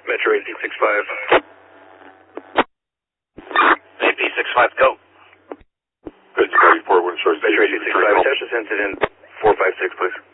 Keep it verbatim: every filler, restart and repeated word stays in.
Metro eight six five. A P six five, go. Good, forty-four, one source. Metro eight six five, attach this incident four five six, please.